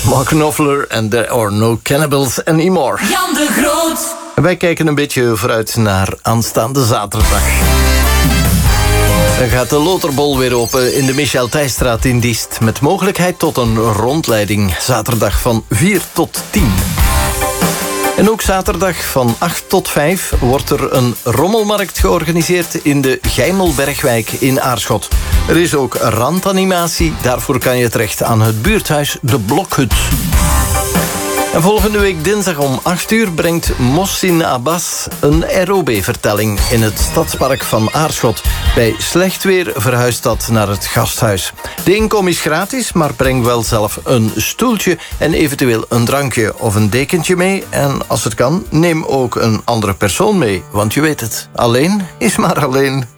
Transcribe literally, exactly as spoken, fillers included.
Mark Knopfler en There Are No Cannibals Anymore. Jan de Groot. Wij kijken een beetje vooruit naar aanstaande zaterdag. Dan gaat de Loterbol weer open in de Michel Thijsstraat in Diest, met mogelijkheid tot een rondleiding. Zaterdag van vier tot tien. En ook zaterdag van acht tot vijf wordt er een rommelmarkt georganiseerd in de Geimelbergwijk in Aarschot. Er is ook randanimatie, daarvoor kan je terecht aan het buurthuis De Blokhut. En volgende week dinsdag om acht uur brengt Mohsin Abbas een R O B-vertelling in het Stadspark van Aarschot. Bij slecht weer verhuist dat naar het gasthuis. De inkom is gratis, maar breng wel zelf een stoeltje en eventueel een drankje of een dekentje mee. En als het kan, neem ook een andere persoon mee, want je weet het, alleen is maar alleen.